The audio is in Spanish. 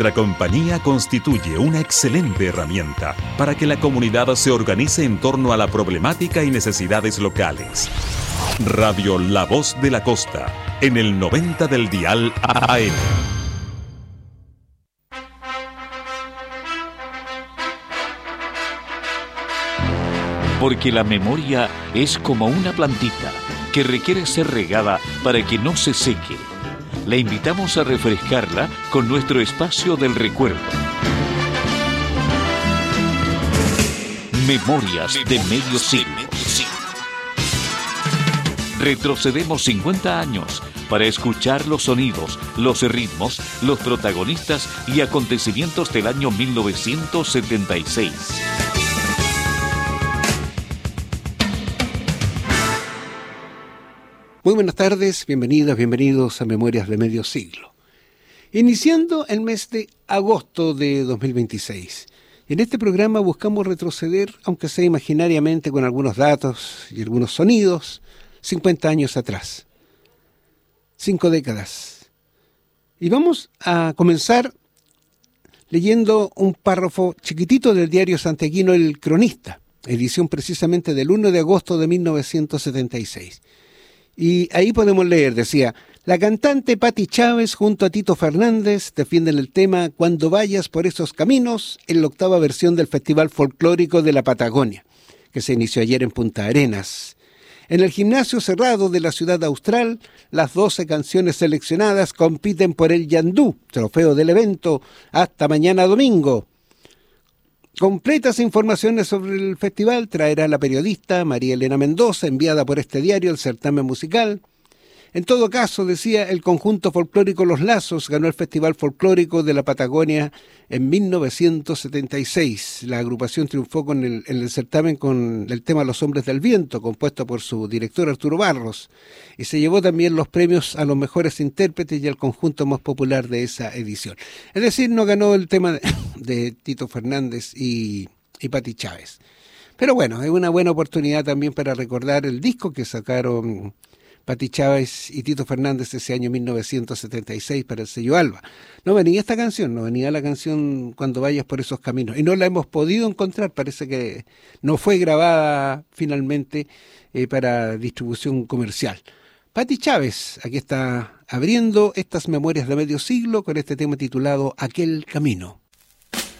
Nuestra compañía constituye una excelente herramienta para que la comunidad se organice en torno a la problemática y necesidades locales. Radio La Voz de la Costa, en el 90 del dial AM. Porque la memoria es como una plantita que requiere ser regada para que no se seque. Le invitamos a refrescarla con nuestro espacio del recuerdo. Memorias de medio siglo. Retrocedemos 50 años para escuchar los sonidos, los ritmos, los protagonistas y acontecimientos del año 1976. Muy buenas tardes, bienvenidas, bienvenidos a Memorias de Medio Siglo. Iniciando el mes de agosto de 2026. En este programa buscamos retroceder, aunque sea imaginariamente con algunos datos y algunos sonidos, 50 años atrás. 5 décadas. Y vamos a comenzar leyendo un párrafo chiquitito del diario santiaguino El Cronista, edición precisamente del 1 de agosto de 1976. Y ahí podemos leer, decía, la cantante Patti Chávez junto a Tito Fernández defienden el tema Cuando vayas por esos caminos en la 8ª versión del Festival Folclórico de la Patagonia, que se inició ayer en Punta Arenas. En el gimnasio cerrado de la ciudad austral, las 12 canciones seleccionadas compiten por el Yandú, trofeo del evento, hasta mañana domingo. Completas informaciones sobre el festival traerá la periodista María Elena Mendoza, enviada por este diario el certamen musical. En todo caso, decía, el conjunto folclórico Los Lazos ganó el Festival Folclórico de la Patagonia en 1976. La agrupación triunfó en el certamen con el tema Los Hombres del Viento, compuesto por su director Arturo Barros, y se llevó también los premios a los mejores intérpretes y al conjunto más popular de esa edición. Es decir, no ganó el tema de Tito Fernández y Patti Chávez. Pero bueno, es una buena oportunidad también para recordar el disco que sacaron Patti Chávez y Tito Fernández ese año 1976 para el sello Alba. No venía esta canción, no venía la canción Cuando vayas por esos caminos. Y no la hemos podido encontrar, parece que no fue grabada finalmente para distribución comercial. Patti Chávez, aquí está abriendo estas memorias de medio siglo con este tema titulado Aquel Camino.